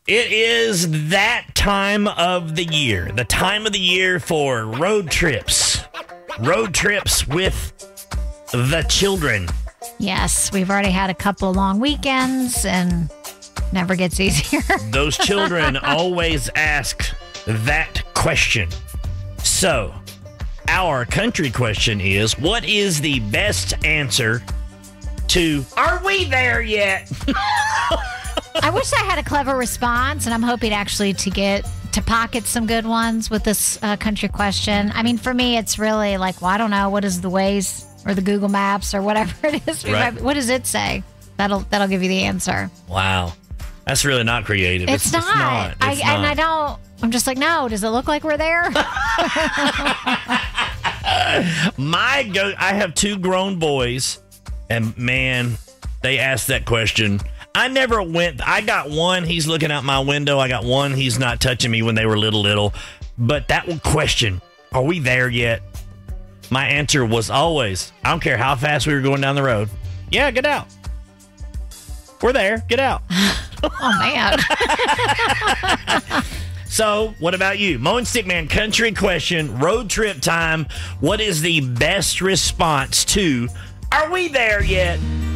It is that time of the year. The time of the year for road trips. Road trips with the children. Yes, we've already had a couple long weekends and never gets easier. Those children always ask that question. So, our country question is, what is the best answer to, are we there yet? I wish I had a clever response, and I'm hoping actually to pocket some good ones with this country question. I mean, for me, it's really like, well, I don't know. What is the Waze or the Google Maps or whatever it is? Right. What does it say? That'll give you the answer. Wow. That's really not creative. It's not. I'm just like, no, does it look like we're there? I have two grown boys, and man, they asked that question. I never went. I got one, he's looking out my window. I got one, he's not touching me when they were little. But that question, are we there yet? My answer was always, I don't care how fast we were going down the road. Yeah, get out. We're there. Get out. Oh, man. So, what about you? Mo and Stickman country question, road trip time. What is the best response to, are we there yet?